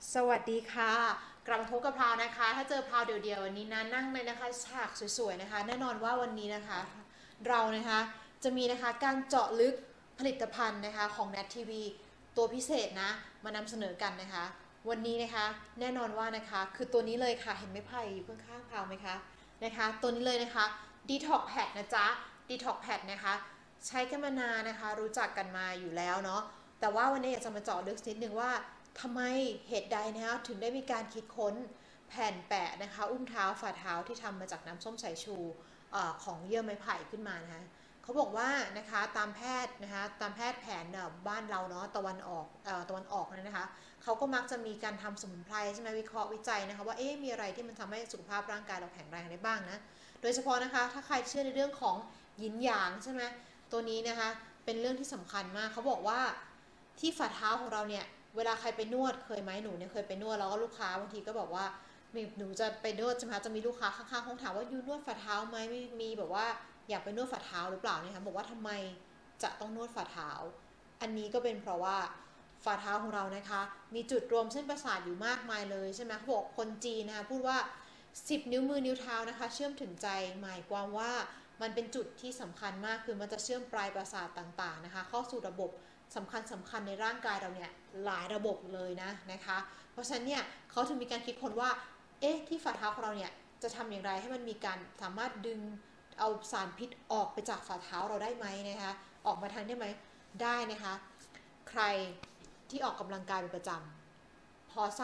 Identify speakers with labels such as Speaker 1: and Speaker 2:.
Speaker 1: สวัสดีค่ะกลับมาพบกับพราวนะคะถ้าเจอพราวเดี่ยวๆวันนี้นะนั่งเลยนะคะฉากสวยๆนะคะแน่นอนว่าวันนี้นะคะเรานะคะจะมีนะคะการเจาะลึกผลิตภัณฑ์นะคะของ NAT TV ตัวพิเศษนะมานำเสนอกันนะคะวันนี้นะคะแน่นอนว่านะคะคือตัวนี้เลยค่ะเห็นไม้ไผ่อยู่ข้างๆพราวไหมคะนะคะตัวนี้เลยนะคะ Detox Pad นะจ๊ะ Detox Pad นะคะใช้กันมานานนะคะรู้จักกันมาอยู่แล้วเนาะแต่ว่าวันนี้อยากจะมาเจาะลึกนิดนึงว่า ทำไมเหตุใดนะคะถึงได้มีการคิดค้นแผ่นแปะนะคะอุ้งเท้าฝ่าเท้าที่ทำมาจากน้ำส้มสายชูของเยื่อไม้ไผ่ขึ้นมานะคะเขาบอกว่านะคะตามแพทย์นะคะตามแพทย์แผนบ้านเราเนาะตะวันออกนะคะเขาก็มักจะมีการทำสมุนไพรใช่ไหมวิเคราะห์วิจัยนะคะว่ามีอะไรที่มันทำให้สุขภาพร่างกายเราแข็งแรงได้บ้างนะโดยเฉพาะนะคะถ้าใครเชื่อในเรื่องของหยินหยางใช่ไหมตัวนี้นะคะเป็นเรื่องที่สำคัญมากเขาบอกว่าที่ฝ่าเท้าของเราเนี่ย เวลาใครไปนวดเคยไหมหนูเนี่ยเคยไปนวดแล้วก็ลูกค้าบางทีก็บอกว่าหนูจะไปนวดใช่ไหมจะมีลูกค้าข้างๆห้องถามว่ายูนวดฝ่าเท้าไหมมีแบบว่าอยากไปนวดฝ่าเท้าหรือเปล่าเนี่ยค่ะบอกว่าทำไมจะต้องนวดฝ่าเท้าอันนี้ก็เป็นเพราะว่าฝ่าเท้าของเรานะคะมีจุดรวมเส้นประสาทอยู่มากมายเลยใช่ไหมเขาบอกคนจีนนะคะพูดว่า10นิ้วมือนิ้วเท้านะคะเชื่อมถึงใจหมายความว่ามันเป็นจุดที่สำคัญมากคือมันจะเชื่อมปลายประสาทต่างๆนะคะเข้าสู่ระบบสำคัญในร่างกายเราเนี่ยหลายระบบเลยนะคะเพราะฉะนั้นเนี่ยเขาถึงมีการคิดค้นว่าที่ฝ่าเท้าของเราเนี่ยจะทำอย่างไรให้มันมีการสามารถดึงเอาสารพิษออกไปจากฝ่าเท้าเราได้ไหมนะคะออกมาทางได้ไหมได้นะคะใครที่ออกกำลังกายเป็นประจำพอ